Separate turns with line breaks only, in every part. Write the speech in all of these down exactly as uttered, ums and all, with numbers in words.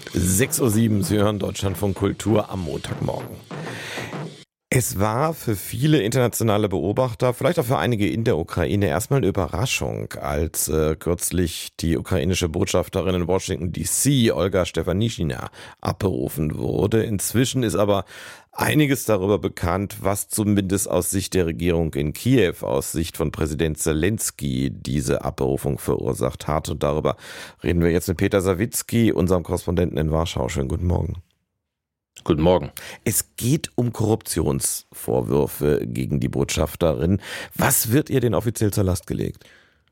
sechs Uhr sieben, Sie hören Deutschlandfunk Kultur am Montagmorgen. Es war für viele internationale Beobachter, vielleicht auch für einige in der Ukraine, erstmal eine Überraschung, als äh, kürzlich die ukrainische Botschafterin in Washington D C, Olga Stefanischina, abberufen wurde. Inzwischen ist aber einiges darüber bekannt, was zumindest aus Sicht der Regierung in Kiew, aus Sicht von Präsident Zelensky diese Abberufung verursacht hat. Und darüber reden wir jetzt mit Peter Sawicki, unserem Korrespondenten in Warschau. Schönen guten Morgen.
Guten Morgen.
Es geht um Korruptionsvorwürfe gegen die Botschafterin. Was wird ihr denn offiziell zur Last gelegt?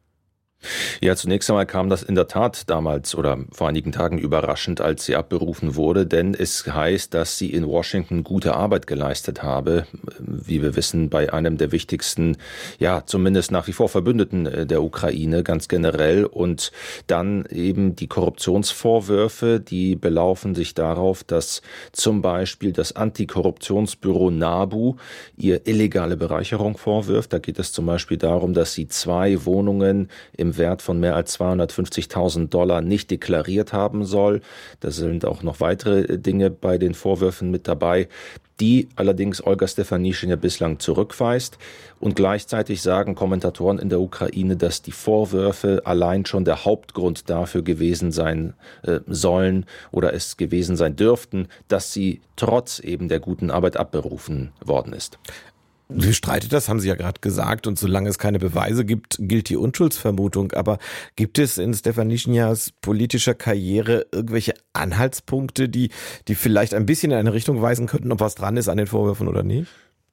Ja, zunächst einmal kam das in der Tat damals oder vor einigen Tagen überraschend, als sie abberufen wurde, denn es heißt, dass sie in Washington gute Arbeit geleistet habe, wie wir wissen, bei einem der wichtigsten, ja, zumindest nach wie vor Verbündeten der Ukraine ganz generell. Und dann eben die Korruptionsvorwürfe, die belaufen sich darauf, dass zum Beispiel das Antikorruptionsbüro NABU ihr illegale Bereicherung vorwirft. Da geht es zum Beispiel darum, dass sie zwei Wohnungen im Wert von mehr als zweihundertfünfzigtausend Dollar nicht deklariert haben soll. Da sind auch noch weitere Dinge bei den Vorwürfen mit dabei, die allerdings Olga Stefanischina bislang zurückweist. Und gleichzeitig sagen Kommentatoren in der Ukraine, dass die Vorwürfe allein schon der Hauptgrund dafür gewesen sein äh, sollen oder es gewesen sein dürften, dass sie trotz eben der guten Arbeit abberufen worden ist.
Sie streitet das, haben Sie ja gerade gesagt, und solange es keine Beweise gibt, gilt die Unschuldsvermutung. Aber gibt es in Stefanischinas politischer Karriere irgendwelche Anhaltspunkte, die, die vielleicht ein bisschen in eine Richtung weisen könnten, ob was dran ist an den Vorwürfen oder nicht?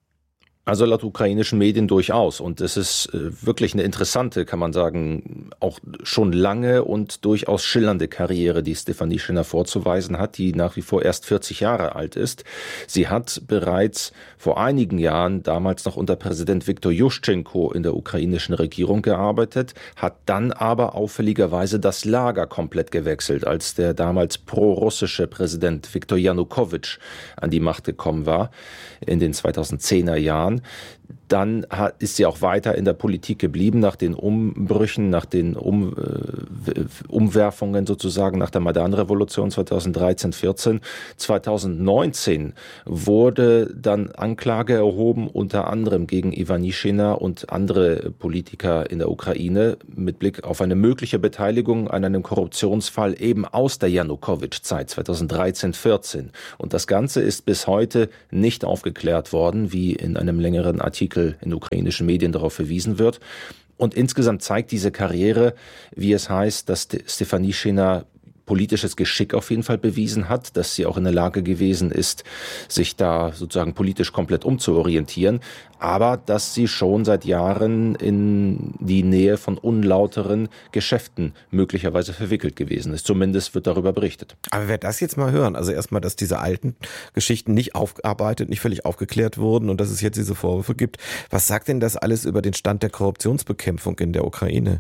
Also laut ukrainischen Medien durchaus. Und es ist wirklich eine interessante, kann man sagen, auch schon lange und durchaus schillernde Karriere, die Stefanischina vorzuweisen hat, die nach wie vor erst vierzig Jahre alt ist. Sie hat bereits vor einigen Jahren, damals noch unter Präsident Viktor Juschenko in der ukrainischen Regierung gearbeitet, hat dann aber auffälligerweise das Lager komplett gewechselt, als der damals pro-russische Präsident Viktor Janukowitsch an die Macht gekommen war in den zweitausendzehner Jahren. Dann ist sie auch weiter in der Politik geblieben, nach den Umbrüchen, nach den um, äh, Umwerfungen sozusagen, nach der Maidan-Revolution zweitausenddreizehn vierzehn. zweitausendneunzehn wurde dann Anklage erhoben, unter anderem gegen Ivanischina und andere Politiker in der Ukraine, mit Blick auf eine mögliche Beteiligung an einem Korruptionsfall eben aus der Janukowitsch-Zeit zweitausenddreizehn vierzehn. Und das Ganze ist bis heute nicht aufgeklärt worden, wie in einem längeren Artikel in ukrainischen Medien darauf verwiesen wird. Und insgesamt zeigt diese Karriere, wie es heißt, dass Stefanischina politisches Geschick auf jeden Fall bewiesen hat, dass sie auch in der Lage gewesen ist, sich da sozusagen politisch komplett umzuorientieren, aber dass sie schon seit Jahren in die Nähe von unlauteren Geschäften möglicherweise verwickelt gewesen ist. Zumindest wird darüber berichtet.
Aber wer das jetzt mal hören, also erstmal, dass diese alten Geschichten nicht aufgearbeitet, nicht völlig aufgeklärt wurden und dass es jetzt diese Vorwürfe gibt, was sagt denn das alles über den Stand der Korruptionsbekämpfung in der Ukraine?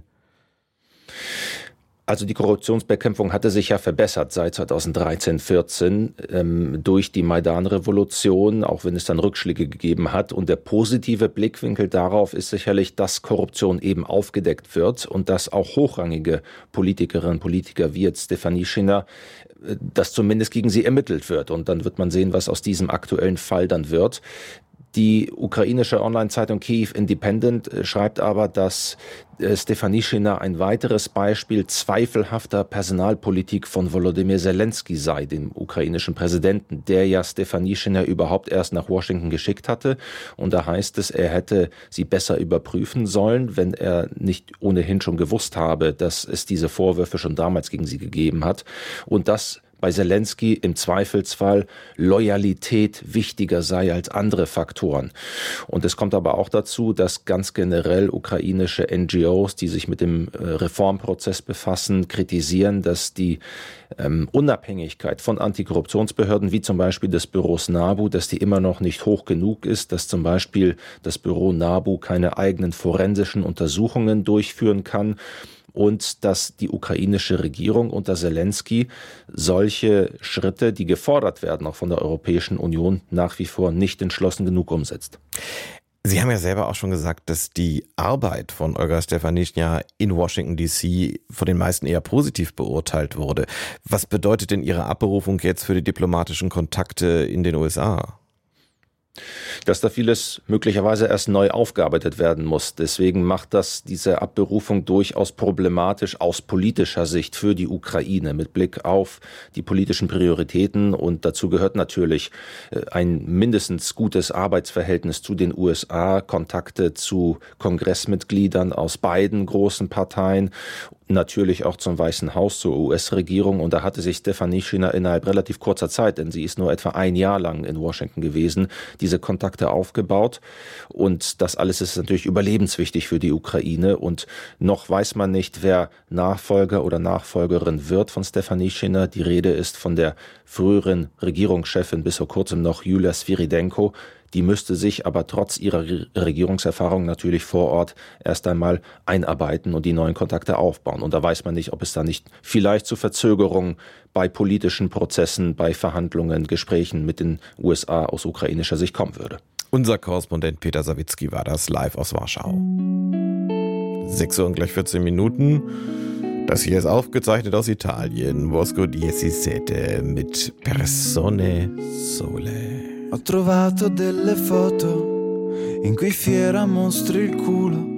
Also die Korruptionsbekämpfung hatte sich ja verbessert seit zweitausenddreizehn vierzehn ähm, durch die Maidan-Revolution, auch wenn es dann Rückschläge gegeben hat. Und der positive Blickwinkel darauf ist sicherlich, dass Korruption eben aufgedeckt wird und dass auch hochrangige Politikerinnen und Politiker wie jetzt Stefanischina, äh, dass zumindest gegen sie ermittelt wird. Und dann wird man sehen, was aus diesem aktuellen Fall dann wird. Die ukrainische Online-Zeitung Kyiv Independent schreibt aber, dass Stefanischina ein weiteres Beispiel zweifelhafter Personalpolitik von Volodymyr Zelensky sei, dem ukrainischen Präsidenten, der ja Stefanischina überhaupt erst nach Washington geschickt hatte. Und da heißt es, er hätte sie besser überprüfen sollen, wenn er nicht ohnehin schon gewusst habe, dass es diese Vorwürfe schon damals gegen sie gegeben hat. Und das bei Zelensky im Zweifelsfall Loyalität wichtiger sei als andere Faktoren. Und es kommt aber auch dazu, dass ganz generell ukrainische N G Os, die sich mit dem Reformprozess befassen, kritisieren, dass die ähm, Unabhängigkeit von Antikorruptionsbehörden, wie zum Beispiel des Büros NABU, dass die immer noch nicht hoch genug ist, dass zum Beispiel das Büro NABU keine eigenen forensischen Untersuchungen durchführen kann. Und dass die ukrainische Regierung unter Zelensky solche Schritte, die gefordert werden, auch von der Europäischen Union, nach wie vor nicht entschlossen genug umsetzt.
Sie haben ja selber auch schon gesagt, dass die Arbeit von Olga Stefanishyna in Washington D C von den meisten eher positiv beurteilt wurde. Was bedeutet denn Ihre Abberufung jetzt für die diplomatischen Kontakte in den U S A?
Dass da vieles möglicherweise erst neu aufgearbeitet werden muss. Deswegen macht das diese Abberufung durchaus problematisch aus politischer Sicht für die Ukraine mit Blick auf die politischen Prioritäten. Und dazu gehört natürlich ein mindestens gutes Arbeitsverhältnis zu den U S A, Kontakte zu Kongressmitgliedern aus beiden großen Parteien, natürlich auch zum Weißen Haus, zur U S-Regierung. Und da hatte sich Stefanishyna innerhalb relativ kurzer Zeit, denn sie ist nur etwa ein Jahr lang in Washington gewesen, diese Kontakte aufgebaut. Und das alles ist natürlich überlebenswichtig für die Ukraine. Und noch weiß man nicht, wer Nachfolger oder Nachfolgerin wird von Stefanishyna. Die Rede ist von der früheren Regierungschefin, bis vor kurzem noch Julia Sviridenko. Die müsste sich aber trotz ihrer Regierungserfahrung natürlich vor Ort erst einmal einarbeiten und die neuen Kontakte aufbauen. Und da weiß man nicht, ob es da nicht vielleicht zu Verzögerungen bei politischen Prozessen, bei Verhandlungen, Gesprächen mit den U S A aus ukrainischer Sicht kommen würde.
Unser Korrespondent Peter Sawicki war das live aus Warschau. sechs Uhr und gleich vierzehn Minuten. Das hier ist aufgezeichnet aus Italien. Bosco diciassette mit Persone Sole.
Ho trovato delle foto in cui Fiera mostri il culo